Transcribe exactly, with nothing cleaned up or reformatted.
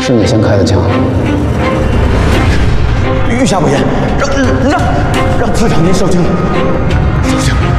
是你先开的枪。 御下不言，让让让资长您受惊，受惊。